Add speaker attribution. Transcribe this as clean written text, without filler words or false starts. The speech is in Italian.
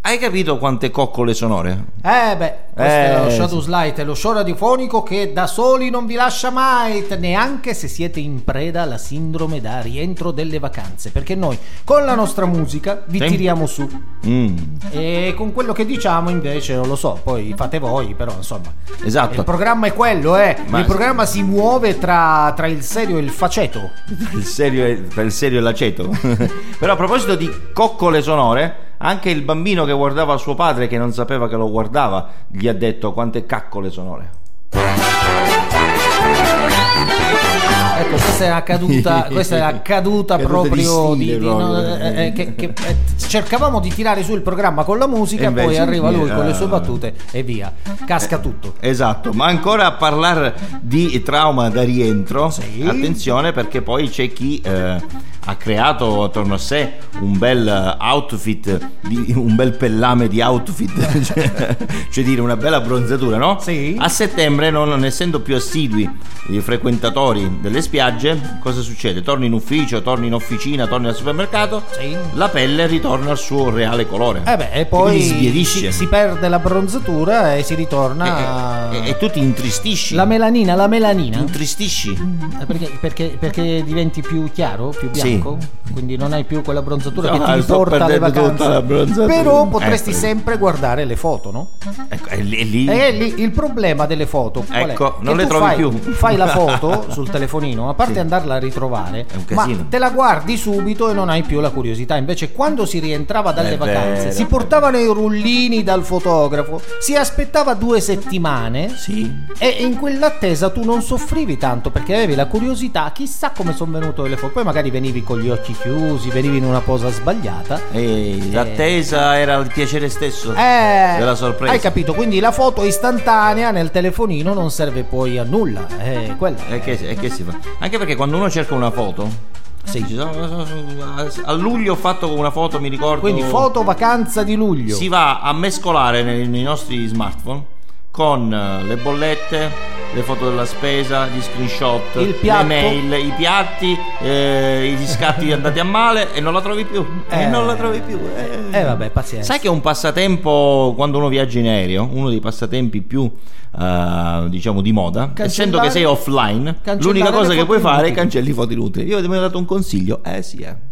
Speaker 1: Hai capito quante coccole sonore?
Speaker 2: Questo è lo Shadows Light, è lo show radiofonico che da soli non vi lascia mai, neanche se siete in preda alla sindrome da rientro delle vacanze, perché noi con la nostra musica vi tiriamo su. E con quello che diciamo invece non lo so, poi fate voi, però insomma.
Speaker 1: Esatto.
Speaker 2: Il programma è quello, il programma si muove tra il serio e il faceto.
Speaker 1: Tra il serio e l'aceto. Però a proposito di coccole sonore, anche il bambino che guardava suo padre, che non sapeva che lo guardava, gli ha detto quante caccole sonore.
Speaker 2: Ecco, questa è accaduta proprio che cercavamo di tirare su il programma con la musica, poi arriva lui con le sue battute e via, casca tutto.
Speaker 1: Esatto, ma ancora a parlare di trauma da rientro,
Speaker 2: sì.
Speaker 1: Attenzione, perché poi c'è chi ha creato attorno a sé un bel outfit, un bel pellame di outfit, cioè dire una bella abbronzatura, no?
Speaker 2: Sì.
Speaker 1: A settembre, non essendo più assidui i frequentatori delle spiagge, cosa succede? Torni in ufficio, torni in officina, torni al supermercato,
Speaker 2: sì.
Speaker 1: La pelle ritorna al suo reale colore.
Speaker 2: E poi si perde la bronzatura e si ritorna
Speaker 1: e tu ti intristisci.
Speaker 2: La melanina.
Speaker 1: Ti intristisci.
Speaker 2: Perché diventi più chiaro, più bianco.
Speaker 1: Sì.
Speaker 2: Quindi non hai più quella bronzatura che ti riporta alle vacanze. Però potresti sempre guardare le foto, no?
Speaker 1: Ecco, è lì
Speaker 2: il problema delle foto.
Speaker 1: Ecco, non
Speaker 2: le
Speaker 1: trovi più.
Speaker 2: Fai la foto sul telefonino, a parte andarla a ritrovare,
Speaker 1: è un casino.
Speaker 2: ma te la guardi subito e non hai più la curiosità. Invece quando si rientrava dalle vacanze, si portavano i rullini dal fotografo, si aspettava 2 settimane,
Speaker 1: sì.
Speaker 2: E in quell'attesa tu non soffrivi tanto, perché avevi la curiosità, chissà come sono venute le foto. Poi magari venivi con gli occhi chiusi, venivi in una posa sbagliata
Speaker 1: e l'attesa era il piacere stesso della sorpresa.
Speaker 2: Hai capito? Quindi la foto istantanea nel telefonino non serve poi a nulla.
Speaker 1: Che si fa? Anche perché quando uno cerca una foto, sì, a luglio ho fatto una foto, mi ricordo.
Speaker 2: Quindi foto vacanza di luglio.
Speaker 1: Si va a mescolare nei nostri smartphone con le bollette, le foto della spesa, gli screenshot, le mail, i piatti, gli scatti andati a male e non la trovi più. Vabbè, pazienza. Sai che è un passatempo quando uno viaggia in aereo, uno dei passatempi più diciamo di moda, essendo che sei offline, l'unica cosa che puoi fare è cancelli foto inutili. Io ti ho dato un consiglio, sì.